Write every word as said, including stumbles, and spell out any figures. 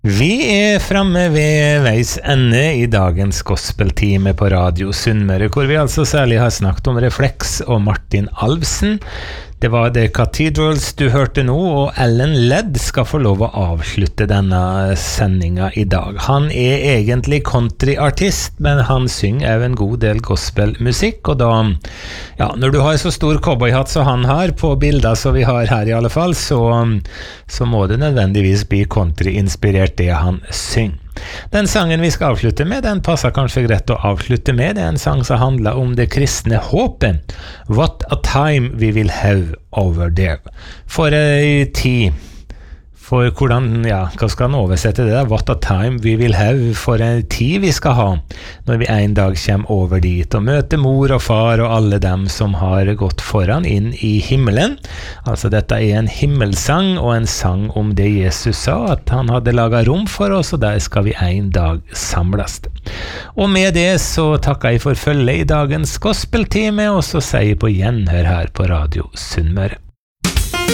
Vi er fremme ved veis ende i dagens gospeltime på Radio Sunnmøre, hvor vi altså særlig har snakket om Reflex og Martin Alvsen. Det var The Cathedrals du hørte nå, og Ellen Ledd skal få lov å avslutte denne sendinga i dag. Han er egentlig countryartist, men han synger også en god del gospelmusikk, og da, ja, når du har så stor cowboyhatt som han har på bilder som vi har her i alle fall, så, så må det nødvendigvis bli country-inspirert det han synger. Den sangen vi skal avslutte med, den passer kanskje greit å avslutte med. Det er en sang som handler om det kristne håpet. What a time we will have over there. For ei tid, for hvordan, ja, hva skal han oversette det da? What a time we will have, for en tid vi skal ha, når vi en dag kommer over dit og møter mor og far og alle dem som har gått foran inn i himmelen. Altså dette er en himmelsang og en sang om det Jesus sa, at han hadde laget rom for oss, og der skal vi en dag samles. Og med det så takker jeg for følge i dagens gospeltime, og så sier jeg på gjenhør her på Radio Sunnmøre.